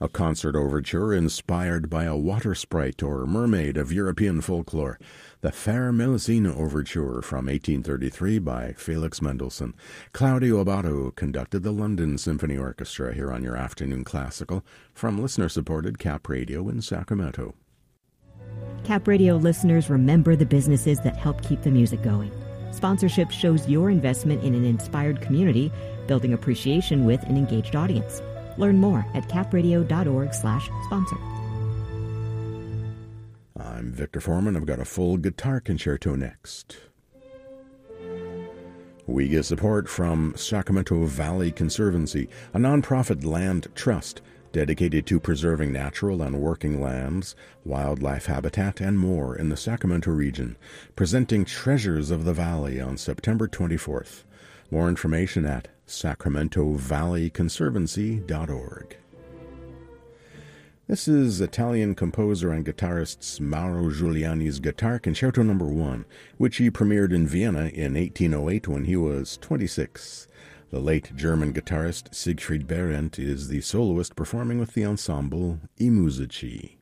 a concert overture inspired by a water sprite or mermaid of European folklore, the Fair Melusina Overture from 1833 by Felix Mendelssohn. Claudio Abbado conducted the London Symphony Orchestra here on your Afternoon Classical from listener-supported Cap Radio in Sacramento. Cap Radio listeners, remember the businesses that help keep the music going. Sponsorship shows your investment in an inspired community, building appreciation with an engaged audience. Learn more at capradio.org/sponsor. I'm Victor Foreman. I've got a full guitar concerto next. We get support from Sacramento Valley Conservancy, a nonprofit land trust dedicated to preserving natural and working lands, wildlife habitat, and more in the Sacramento region, presenting Treasures of the Valley on September 24th. More information at sacramentovalleyconservancy.org. This is Italian composer and guitarist Mauro Giuliani's Guitar Concerto No. 1, which he premiered in Vienna in 1808 when he was 26. The late German guitarist Siegfried Behrendt is the soloist performing with the ensemble I Musici.